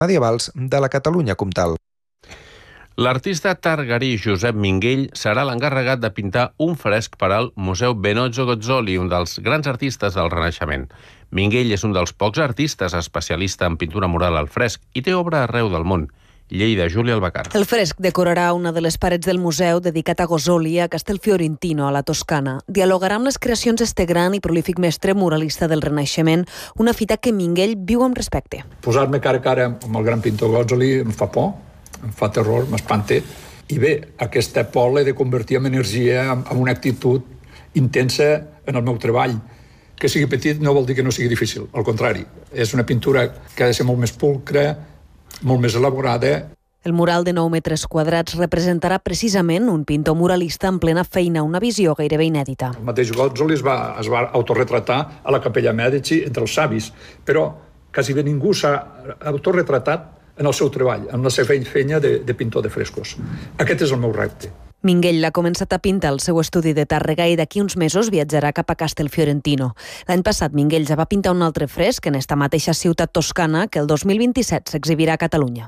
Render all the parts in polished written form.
medievals de la Catalunya comtal. L'artista targarí Josep Minguell serà l'encarregat de pintar un fresc per al Museu Benozzo Gozzoli, un dels grans artistes del Renaixement. Minguell és un dels pocs artistes especialista en pintura mural al fresc i té obra arreu del món. Lleida, Júlia Albacar. El fresc decorarà una de les parets del museu dedicat a Gozzoli a Castelfiorentino, a la Toscana. Dialogarà amb les creacions d'este gran i prolífic mestre muralista del Renaixement, una fita que Minguell viu amb respecte. Posar-me cara a cara amb el gran pintor Gozzoli em fa por, em fa terror, m'espanta. I bé, aquesta por l'he de convertir en energia, en una actitud intensa en el meu treball. Que sigui petit no vol dir que no sigui difícil, al contrari. És una pintura que ha de ser molt més pulcra, molt més elaborada. El mural de 9 metres quadrats representarà precisament un pintor muralista en plena feina, una visió gairebé inèdita. El mateix Gozzoli es va autorretratar a la Capella Mèdici entre els savis, però quasi bé ningú s'ha autorretratat en el seu treball, en la seva feina de pintor de frescos. Aquest és el meu repte. Minguell ha començat a pintar el seu estudi de Tàrrega i d'aquí uns mesos viatjarà cap a Castelfiorentino. L'any passat Minguell ja va pintar un altre fresc en esta mateixa ciutat toscana que el 2027 s'exhibirà a Catalunya.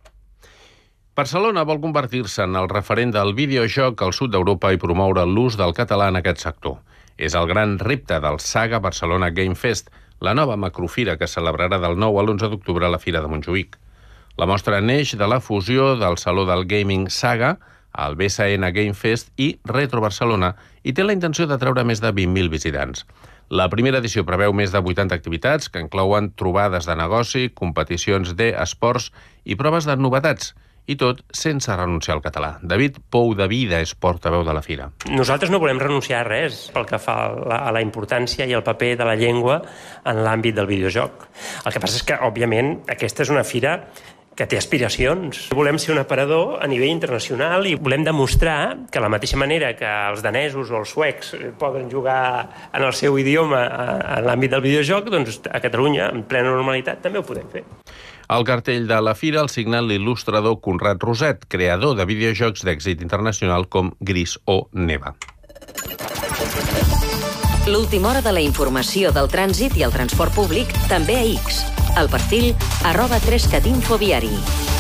Barcelona vol convertir-se en el referent del videojoc al sud d'Europa i promoure l'ús del català en aquest sector. És el gran repte del Saga Barcelona Game Fest, la nova macrofira que es celebrarà del 9 a l'11 d'octubre a la Fira de Montjuïc. La mostra neix de la fusió del Saló del Gaming Saga, el BSN Game Fest i Retro Barcelona i té la intenció de treure més de 20.000 visitants. La primera edició preveu més de 80 activitats que inclouen trobades de negoci, competicions d'esports i proves de novetats, i tot sense renunciar al català. David Pou de Vida és portaveu de la fira. Nosaltres no volem renunciar a res pel que fa a la importància i el paper de la llengua en l'àmbit del videojoc. El que passa és que, òbviament, aquesta és una fira que té aspiracions. Volem ser un aparador a nivell internacional i volem demostrar que, de la mateixa manera que els danesos o els suecs poden jugar en el seu idioma en l'àmbit del videojoc, doncs a Catalunya, en plena normalitat, també ho podem fer. Al cartell de la fira el signat l'il·lustrador Conrad Roset, creador de videojocs d'èxit internacional com Gris o Neva. L'última hora de la informació del trànsit i el transport públic també a X. El perfil @3catinfoviari.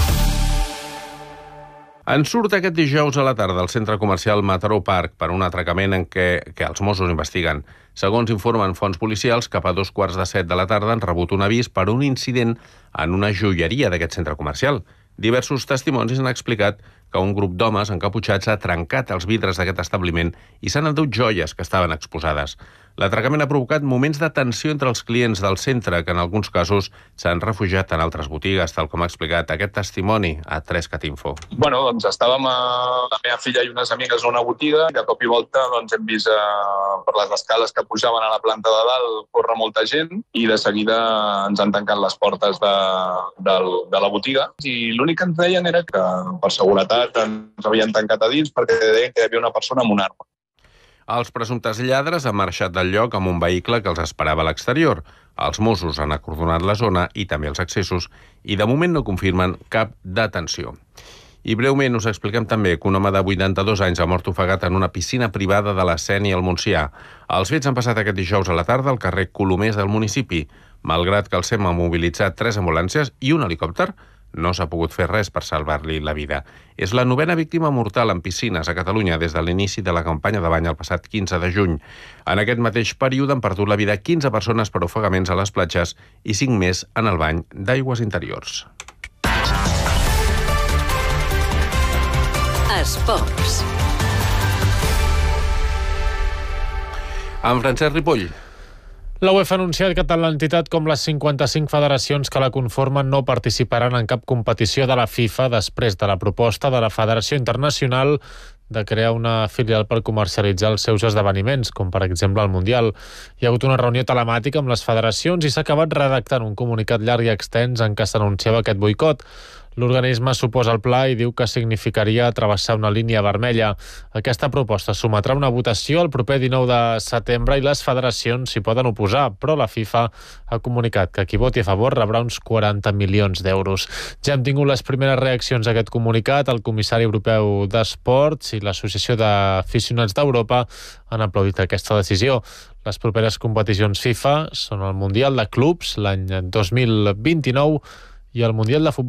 En surt aquest dijous a la tarda al centre comercial Mataró Park per un atracament en què els Mossos investiguen. Segons informen fonts policials, cap a 2:45 de la tarda han rebut un avís per un incident en una joieria d'aquest centre comercial. Diversos testimonis han explicat que un grup d'homes encaputxats ha trencat els vidres d'aquest establiment i s'han endut joies que estaven exposades. L'atracament ha provocat moments de tensió entre els clients del centre, que en alguns casos s'han refugiat en altres botigues, tal com ha explicat aquest testimoni a 3catinfo. Bueno, doncs estàvem la meva filla i unes amigues a una botiga i de cop i volta doncs, hem vist per les escales que pujaven a la planta de dalt córrer molta gent i de seguida ens han tancat les portes de la botiga i l'únic que ens deien era que per seguretat ens havien tancat a dins perquè deien que hi havia una persona amb una arma. Els presumptes lladres han marxat del lloc amb un vehicle que els esperava a l'exterior. Els Mossos han acordonat la zona i també els accessos i de moment no confirmen cap detenció. I breument us expliquem també que un home de 82 anys ha mort ofegat en una piscina privada de la Sénia al Montsià. Els fets han passat aquest dijous a la tarda al carrer Colomers del municipi. Malgrat que el SEM ha mobilitzat 3 ambulàncies i un helicòpter, no s'ha pogut fer res per salvar-li la vida. És la 9ª víctima mortal en piscines a Catalunya des de l'inici de la campanya de bany el passat 15 de juny. En aquest mateix període han perdut la vida 15 persones per ofegaments a les platges i 5 més en el bany d'aigües interiors. Esports. Amb Francesc Ripoll. La UEFA ha anunciat que tant l'entitat com les 55 federacions que la conformen no participaran en cap competició de la FIFA després de la proposta de la Federació Internacional de crear una filial per comercialitzar els seus esdeveniments, com per exemple el Mundial. Hi ha hagut una reunió telemàtica amb les federacions i s'ha acabat redactant un comunicat llarg i extens en què s'anunciava aquest boicot. L'organisme s'oposa al pla i diu que significaria travessar una línia vermella. Aquesta proposta sometrà una votació el proper 19 de setembre i les federacions s'hi poden oposar, però la FIFA ha comunicat que qui voti a favor rebrà uns 40 milions d'euros. Ja hem tingut les primeres reaccions a aquest comunicat. El comissari europeu d'Esports i l'Associació d'Aficionats d'Europa han aplaudit aquesta decisió. Les properes competicions FIFA són el Mundial de Clubs l'any 2029 i el Mundial de Futbol